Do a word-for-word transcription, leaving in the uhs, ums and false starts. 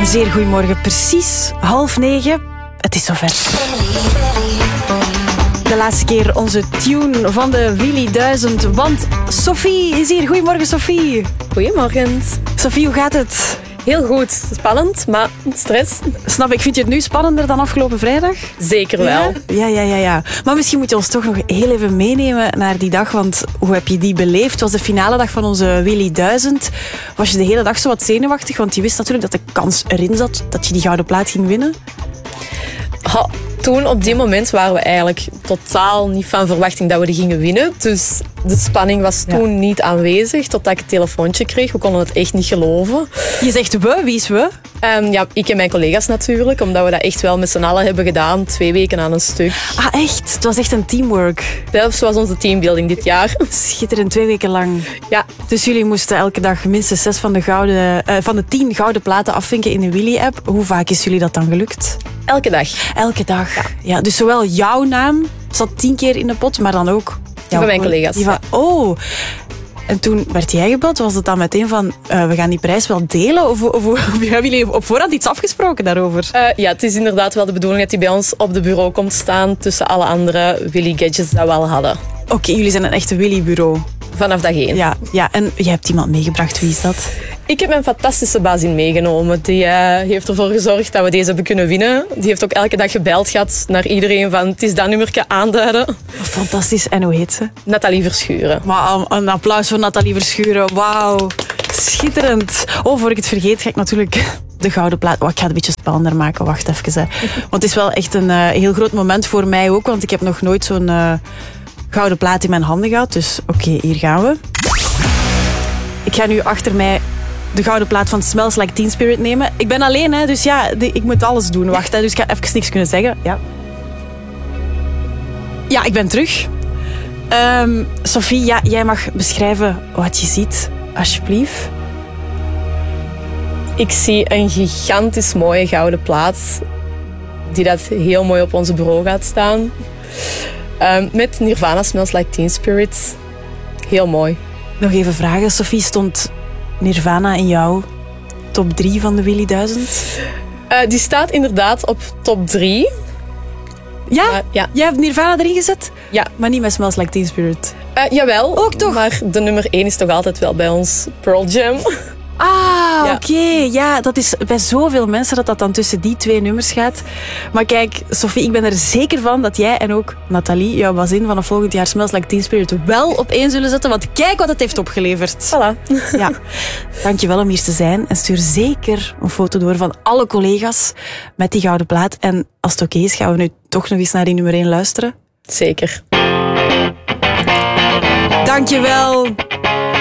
zeer goedemorgen. Precies half negen. Het is zover. De laatste keer onze tune van de Willy duizend. Want Sophie is hier. Goedemorgen, Sophie. Goedemorgen. Sophie, hoe gaat het? Heel goed. Spannend, maar stress. Snap ik. Vind je het nu spannender dan afgelopen vrijdag? Zeker wel. Ja, ja, ja, ja. Maar misschien moet je ons toch nog heel even meenemen naar die dag. Want hoe heb je die beleefd? Het was de finale dag van onze Willy duizend. Was je de hele dag zo wat zenuwachtig? Want je wist natuurlijk dat de kans erin zat dat je die gouden plaat ging winnen. Ha, toen, op die moment, waren we eigenlijk totaal niet van verwachting dat we die gingen winnen. Dus de spanning was toen ja. niet aanwezig, totdat ik het telefoontje kreeg. We konden het echt niet geloven. Je zegt we, wie is we? Um, ja, ik en mijn collega's natuurlijk, omdat we dat echt wel met z'n allen hebben gedaan. Twee weken aan een stuk. Ah, echt? Het was echt een teamwork. Dat was onze teambuilding dit jaar. Schitterend, twee weken lang. Ja. Dus jullie moesten elke dag minstens zes van de, gouden, uh, van de tien gouden platen afvinken in de Willy-app. Hoe vaak is jullie dat dan gelukt? Elke dag. Elke dag. Ja. Ja, dus zowel jouw naam zat tien keer in de pot, maar dan ook... Die van mijn collega's. Die van, oh... En toen werd jij gebeld, was het dan meteen van, uh, we gaan die prijs wel delen? Of, of, of hebben jullie op voorhand iets afgesproken daarover? Uh, ja, het is inderdaad wel de bedoeling dat die bij ons op de bureau komt staan tussen alle andere Willy gadgets dat we al hadden. Oké, okay, jullie zijn een echte Willy bureau. Vanaf dag één. Ja, ja, en jij hebt iemand meegebracht. Wie is dat? Ik heb mijn fantastische baas in meegenomen. Die uh, heeft ervoor gezorgd dat we deze hebben kunnen winnen. Die heeft ook elke dag gebeld gehad naar iedereen van het is dat nummertje aanduiden. Fantastisch. En hoe heet ze? Nathalie Verschuren. Wauw, een applaus voor Nathalie Verschuren. Wauw, schitterend. Oh, voor ik het vergeet ga ik natuurlijk... de gouden plaat. Oh, ik ga het een beetje spannender maken. Wacht even. Hè. Want het is wel echt een uh, heel groot moment voor mij ook. Want ik heb nog nooit zo'n... Uh, gouden plaat in mijn handen gehad. Dus oké, okay, hier gaan we. Ik ga nu achter mij de gouden plaat van Smells Like Teen Spirit nemen. Ik ben alleen, hè, dus ja, de, ik moet alles doen. Wacht, hè, dus ik ga even niks kunnen zeggen. Ja, ja ik ben terug. Um, Sophie, ja, jij mag beschrijven wat je ziet, alsjeblieft. Ik zie een gigantisch mooie gouden plaat die dat heel mooi op onze bureau gaat staan. Um, met Nirvana Smells Like Teen Spirit. Heel mooi. Nog even vragen. Sophie, stond Nirvana in jouw top drie van de Willy duizend? Uh, die staat inderdaad op top drie. Ja? Uh, ja? Jij hebt Nirvana erin gezet? Ja. Maar niet met Smells Like Teen Spirit? Uh, jawel. Ook toch? Maar de nummer één is toch altijd wel bij ons Pearl Jam. Ah, ja. oké. Okay. Ja, dat is bij zoveel mensen dat dat dan tussen die twee nummers gaat. Maar kijk, Sophie, ik ben er zeker van dat jij en ook Nathalie, jouw bazin vanaf volgend jaar Smells Like Teen Spirit wel op één zullen zetten. Want kijk wat het heeft opgeleverd. Voilà. Ja. Dankjewel om hier te zijn. En stuur zeker een foto door van alle collega's met die gouden plaat. En als het oké okay is, gaan we nu toch nog eens naar die nummer één luisteren. Zeker. Dankjewel.